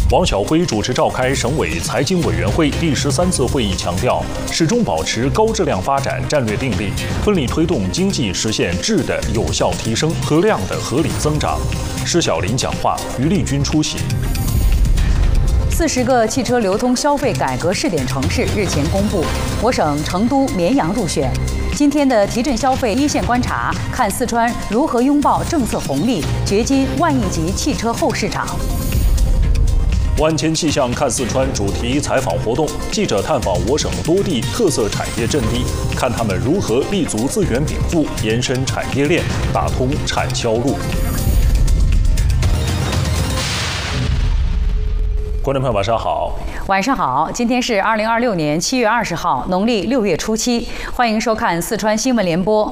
王晓辉主持召开省委财经委员会第13次会议，强调始终保持高质量发展战略定力，奋力推动经济实现质的有效提升和量的合理增长。施小林讲话，于立军出席。 40个汽车流通消费改革试点城市日前公布，我省成都、绵阳入选。今天的提振消费一线观察，看四川如何拥抱政策红利，掘金万亿级汽车后市场。 万千气象看四川主题采访活动，记者探访我省多地特色产业阵地，看他们如何立足资源禀赋，延伸产业链，打通产销路。观众朋友，晚上好。 晚上好，今天是2026年7月20号，农历6月初7，欢迎收看四川新闻联播。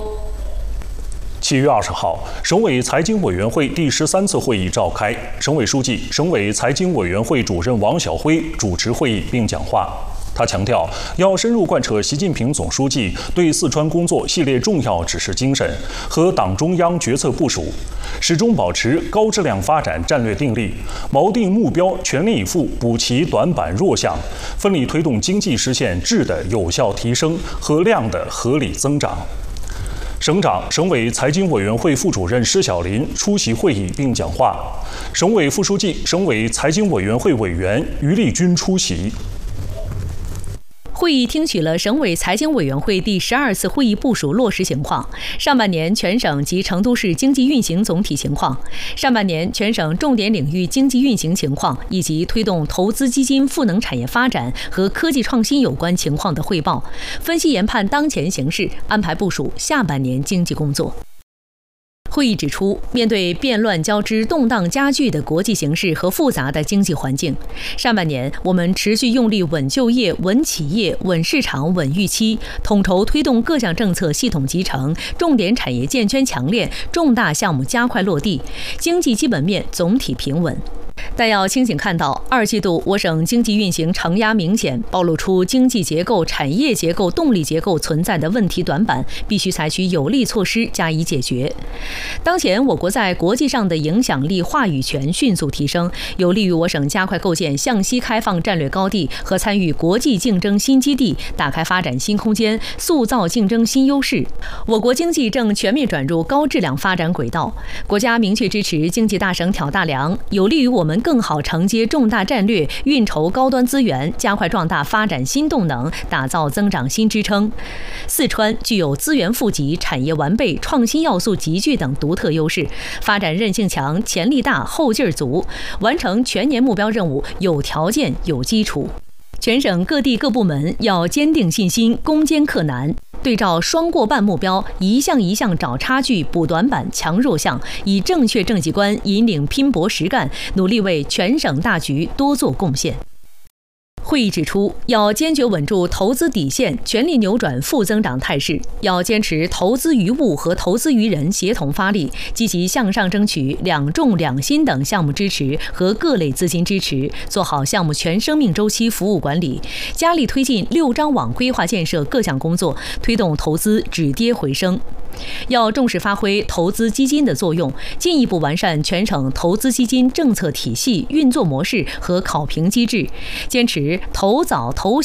7月20号，省委财经委员会第13次会议召开，省委书记、省委财经委员会主任王晓辉主持会议并讲话。他强调，要深入贯彻习近平总书记对四川工作系列重要指示精神和党中央决策部署，始终保持高质量发展战略定力，锚定目标，全力以赴补齐短板弱项，奋力推动经济实现质的有效提升和量的合理增长。省长、省委财经委员会副主任施小林出席会议并讲话，省委副书记、省委财经委员会委员于立军出席。 会议听取了省委财经委员会第12次会议部署落实情况，上半年全省及成都市经济运行总体情况，上半年全省重点领域经济运行情况，以及推动投资基金赋能产业发展和科技创新有关情况的汇报，分析研判当前形势，安排部署下半年经济工作。会议指出，面对变乱交织、动荡加剧的国际形势和复杂的经济环境，上半年我们持续用力稳就业、稳企业、稳市场、稳预期，统筹推动各项政策系统集成，重点产业建圈强链，重大项目加快落地，经济基本面总体平稳。但要清醒看到，二季度我省经济运行承压明显，暴露出经济结构、产业结构、动力结构存在的问题短板，必须采取有力措施加以解决。当前我国在国际上的影响力、话语权迅速提升，有利于我省加快构建向西开放战略高地和参与国际竞争新基地，打开发展新空间，塑造竞争新优势。我国经济正全面转入高质量发展轨道，国家明确支持经济大省挑大梁，有利于我们更好承接重大战略，运筹高端资源，加快壮大发展新动能，打造增长新支撑。四川具有资源富集、产业完备、创新要素集聚等独特优势，发展韧性强、潜力大、后劲儿足，完成全年目标任务有条件、有基础。全省各地各部门要坚定信心，攻坚克难，对照双过半目标，一项一项找差距、补短板、强弱项，以正确政绩观引领拼搏实干，努力为全省大局多做贡献。会议指出，要坚决稳住投资底线，全力扭转负增长态势，要坚持投资于物和投资于人协同发力，积极向上争取两重两新等项目支持和各类资金支持，做好项目全生命周期服务管理，加力推进6张网规划建设各项工作，推动投资止跌回升。要重视发挥投资基金的作用，进一步完善全省投资基金政策体系、运作模式和考评机制，坚持投早投